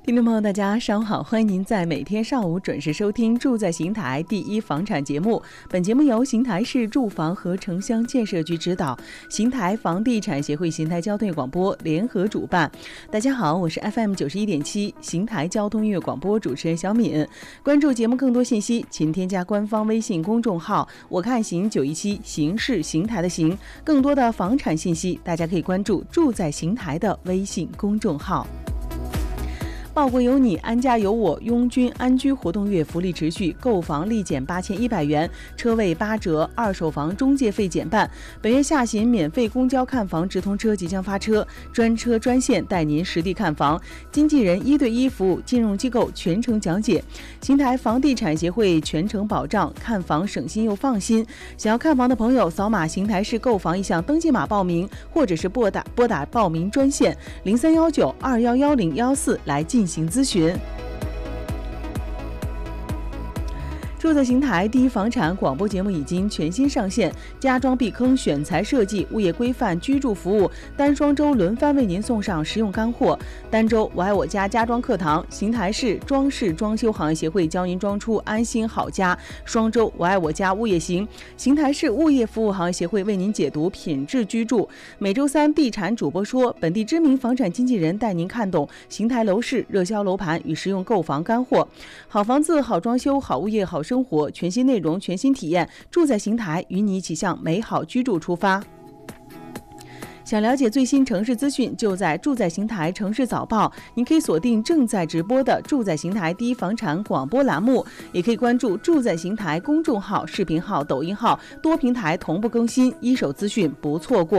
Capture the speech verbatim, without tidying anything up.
听众朋友，大家上午好，欢迎您在每天上午准时收听住在邢台第一房产节目。本节目由邢台市住房和城乡建设局指导，邢台房地产协会邢台交通广播联合主办。大家好，我是 F M 九十一点七邢台交通音乐广播主持人小敏。关注节目更多信息，请添加官方微信公众号“我看行九一七”，行是邢台的行。更多的房产信息，大家可以关注住在邢台的微信公众号。报国有你，安家有我，拥军安居活动月福利持续，购房立减八千一百元，车位八折，二手房中介费减半。本月下旬免费公交看房直通车即将发车，专车专线带您实地看房，经纪人一对一服务，金融机构全程讲解。邢台房地产协会全程保障，看房省心又放心。想要看房的朋友，扫码邢台市购房意向登记码报名，或者是拨打拨打报名专线零三幺九二幺幺零幺四来进行咨询。住在邢台第一房产广播节目已经全新上线，家装避坑、选材设计、物业规范、居住服务，单双周轮番为您送上实用干货。单周我爱我家家装课堂，邢台市装饰装修行业协会教您装出安心好家；双周我爱我家物业行，邢台市物业服务行业协会为您解读品质居住。每周三地产主播说，本地知名房产经纪人带您看懂邢台楼市热销楼盘与实用购房干货。好房子、好装修、好物业、好生活，全新内容、全新体验，住在邢台，与你一起向美好居住出发。想了解最新城市资讯，就在住在邢台城市早报。您可以锁定正在直播的住在邢台第一房产广播栏目，也可以关注住在邢台公众号、视频号、抖音号，多平台同步更新，一手资讯不错过。